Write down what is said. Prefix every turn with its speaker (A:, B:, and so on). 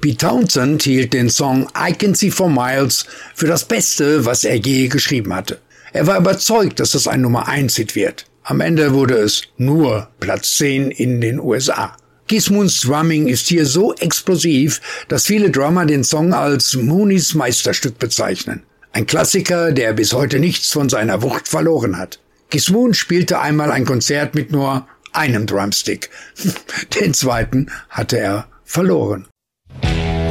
A: Pete Townshend hielt den Song I Can See for Miles für das Beste, was er je geschrieben hatte. Er war überzeugt, dass es ein Nummer-1-Hit wird. Am Ende wurde es nur Platz 10 in den USA. Keith Moons Drumming ist hier so explosiv, dass viele Drummer den Song als Moonies Meisterstück bezeichnen. Ein Klassiker, der bis heute nichts von seiner Wucht verloren hat. Keith Moon spielte einmal ein Konzert mit nur einem Drumstick. Den zweiten hatte er verloren.